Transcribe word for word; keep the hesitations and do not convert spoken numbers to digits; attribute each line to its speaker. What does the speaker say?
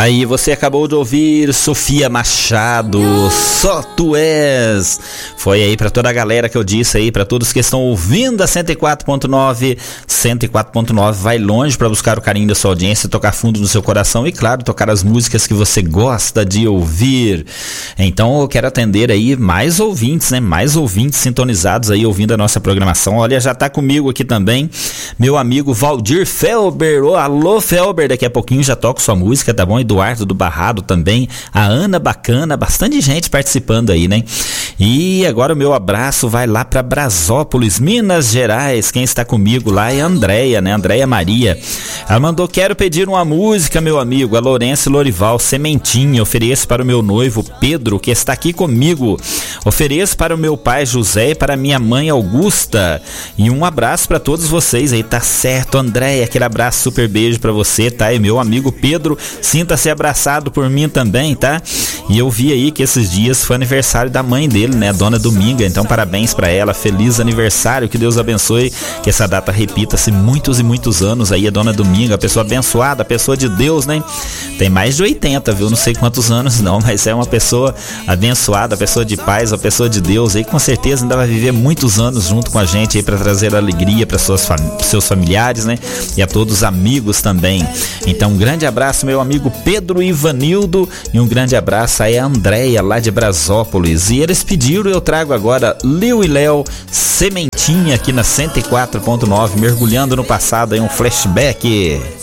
Speaker 1: Aí você acabou de ouvir Sofia Machado, Só Tu És. Foi aí pra toda a galera que eu disse aí, pra todos que estão ouvindo a cento e quatro ponto nove. cento e quatro ponto nove vai longe pra buscar o carinho da sua audiência, tocar fundo no seu coração e, claro, tocar as músicas que você gosta de ouvir. Então eu quero atender aí mais ouvintes, né? Mais ouvintes sintonizados aí ouvindo a nossa programação. Olha, já tá comigo aqui também meu amigo Valdir Felber. Oh, alô, Felber, daqui a pouquinho já toco sua música, tá bom? Eduardo do Barrado também, a Ana Bacana, bastante gente participando aí, né? E agora o meu abraço vai lá para Brasópolis, Minas Gerais. Quem está comigo lá é a Andréia, né? Andréia Maria. Ela mandou: quero pedir uma música, meu amigo, a Lourenço Lorival, Sementinha. Ofereço para o meu noivo Pedro, que está aqui comigo. Ofereço para o meu pai José e para minha mãe Augusta. E um abraço para todos vocês aí, tá certo, Andréia? Aquele abraço, super beijo para você, tá? E meu amigo Pedro, sinta-se abraçado por mim também, tá? E eu vi aí que esses dias foi aniversário da mãe dele, né? Dona Dominga. Então parabéns pra ela, feliz aniversário, que Deus abençoe, que essa data repita-se muitos e muitos anos aí. A Dona Dominga, a pessoa abençoada, a pessoa de Deus, né? Tem mais de oitenta, viu? Não sei quantos anos não, mas é uma pessoa abençoada, a pessoa de paz, a pessoa de Deus aí, com certeza ainda vai viver muitos anos junto com a gente aí pra trazer alegria para suas fam- seus familiares, né? E a todos os amigos também. Então um grande abraço, meu amigo Pedro Ivanildo, e um grande abraço aí a Andréia lá de Brasópolis. E eles pediram, eu trago agora Liu e Léo, Sementinha, aqui na cento e quatro ponto nove, mergulhando no passado aí, um flashback.